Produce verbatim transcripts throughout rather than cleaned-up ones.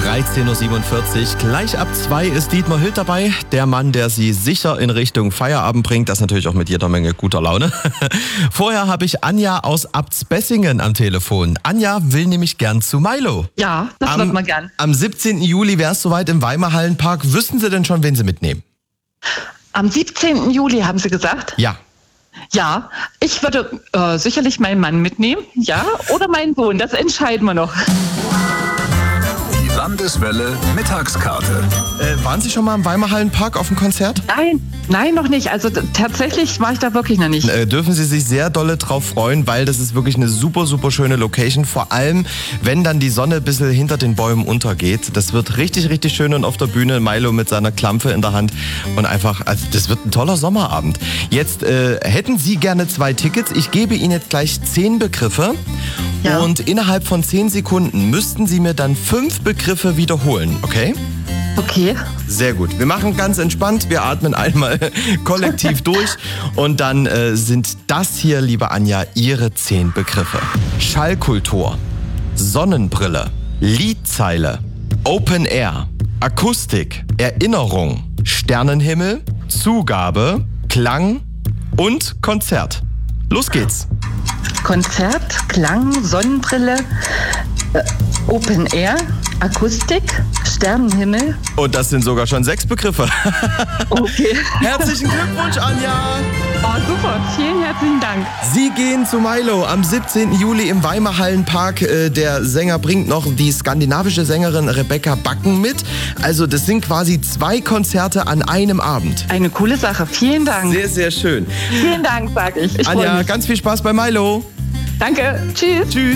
dreizehn Uhr siebenundvierzig. Gleich ab zwei ist Dietmar Hild dabei. Der Mann, der Sie sicher in Richtung Feierabend bringt. Das natürlich auch mit jeder Menge guter Laune. Vorher habe ich Anja aus Abtsbessingen am Telefon. Anja will nämlich gern zu Milo. Ja, das am, wird man gern. Am siebzehnten Juli wäre es soweit im Weimar Hallenpark. Wüssten Sie denn schon, wen Sie mitnehmen? Am siebzehnten Juli haben Sie gesagt? Ja. Ja, ich würde äh, sicherlich meinen Mann mitnehmen, ja, oder meinen Sohn, das entscheiden wir noch. Die Landeswelle Mittagskarte. Äh, waren Sie schon mal im Weimar Hallenpark auf dem Konzert? Nein, nein, noch nicht. Also t- tatsächlich war ich da wirklich noch nicht. Äh, dürfen Sie sich sehr dolle drauf freuen, weil das ist wirklich eine super, super schöne Location. Vor allem, wenn dann die Sonne ein bisschen hinter den Bäumen untergeht. Das wird richtig, richtig schön und auf der Bühne Milo mit seiner Klampfe in der Hand. Und einfach, also das wird ein toller Sommerabend. Jetzt äh, hätten Sie gerne zwei Tickets. Ich gebe Ihnen jetzt gleich zehn Begriffe. Ja. Und innerhalb von zehn Sekunden müssten Sie mir dann fünf Begriffe wiederholen, okay? Okay. Sehr gut. Wir machen ganz entspannt. Wir atmen einmal kollektiv durch. Und dann äh, sind das hier, liebe Anja, Ihre zehn Begriffe. Schallkultur, Sonnenbrille, Liedzeile, Open Air, Akustik, Erinnerung, Sternenhimmel, Zugabe, Klang und Konzert. Los geht's. Konzert, Klang, Sonnenbrille, äh, Open Air, Akustik, Sternenhimmel. Und das sind sogar schon sechs Begriffe. Okay. Herzlichen Glückwunsch, Anja! Oh, super. Vielen herzlichen Dank. Sie gehen zu Milo am siebzehnten Juli im Weimar Hallenpark. Äh, Der Sänger bringt noch die skandinavische Sängerin Rebecca Backen mit. Also das sind quasi zwei Konzerte an einem Abend. Eine coole Sache. Vielen Dank. Sehr, sehr schön. Vielen Dank, sag ich. Ich freue Anja, mich. ganz viel Spaß bei Milo. Danke. Tschüss. Tschüss.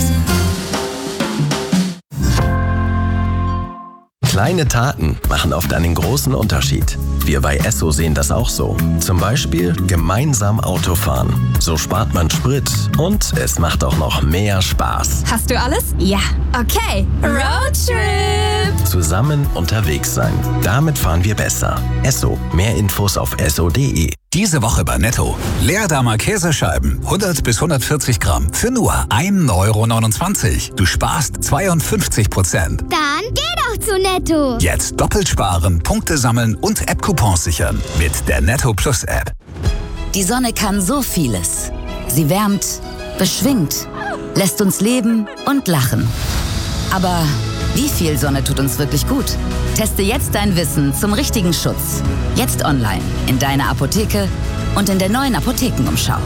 Kleine Taten machen oft einen großen Unterschied. Wir bei Esso sehen das auch so. Zum Beispiel gemeinsam Autofahren. So spart man Sprit und es macht auch noch mehr Spaß. Hast du alles? Ja. Okay. Roadtrip. Zusammen unterwegs sein. Damit fahren wir besser. Esso. Mehr Infos auf esso punkt de. Diese Woche bei Netto. Leerdammer Käsescheiben, hundert bis hundertvierzig Gramm, für nur ein Euro neunundzwanzig. Du sparst zweiundfünfzig Prozent. Dann geh doch zu Netto. Jetzt doppelt sparen, Punkte sammeln und App-Coupons sichern mit der Netto Plus App. Die Sonne kann so vieles. Sie wärmt, beschwingt, lässt uns leben und lachen. Aber wie viel Sonne tut uns wirklich gut? Teste jetzt dein Wissen zum richtigen Schutz. Jetzt online, in deiner Apotheke und in der neuen Apothekenumschau.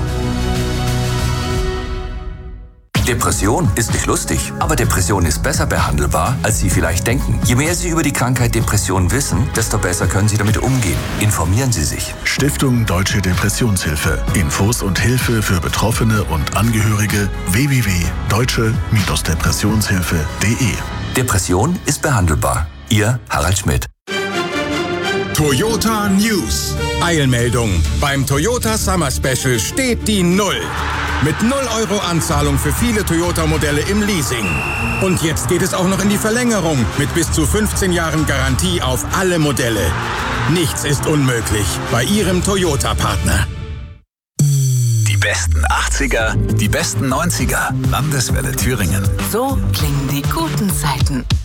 Depression ist nicht lustig, aber Depression ist besser behandelbar, als Sie vielleicht denken. Je mehr Sie über die Krankheit Depression wissen, desto besser können Sie damit umgehen. Informieren Sie sich. Stiftung Deutsche Depressionshilfe. Infos und Hilfe für Betroffene und Angehörige w w w punkt deutsche Depressionshilfe punkt de. Depression ist behandelbar. Ihr Harald Schmidt. Toyota News. Eilmeldung. Beim Toyota Summer Special steht die Null. Mit null Euro Anzahlung für viele Toyota-Modelle im Leasing. Und jetzt geht es auch noch in die Verlängerung mit bis zu fünfzehn Jahren Garantie auf alle Modelle. Nichts ist unmöglich bei Ihrem Toyota-Partner. Die besten achtziger, die besten neunziger. Landeswelle Thüringen. So klingen die guten Zeiten.